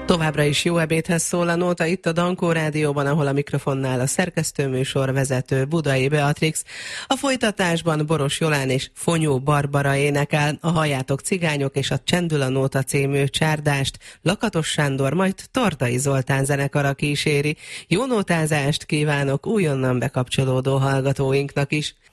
Továbbra is jó ebédhez szól a nóta itt a Dankó Rádióban, ahol a mikrofonnál a szerkesztőműsor vezető Budai Beatrix. A folytatásban Boros Jolán és Fonyó Barbara énekel, a Halljátok cigányok és a Csendül a nóta című csárdást Lakatos Sándor, majd Tordai Zoltán zenekara kíséri. Jó nótázást kívánok újonnan bekapcsolódó hallgatóinknak is!